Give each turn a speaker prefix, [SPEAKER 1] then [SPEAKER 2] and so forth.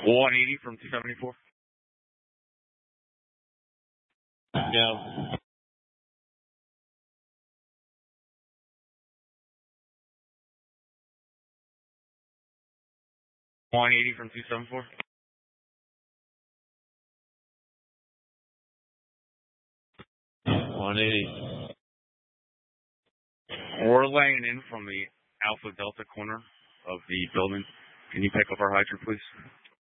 [SPEAKER 1] 180 from 274.
[SPEAKER 2] Yeah.
[SPEAKER 1] 180 from 274. We're laying in from the Alpha Delta corner of the building. Can you pick up our hydrant, please?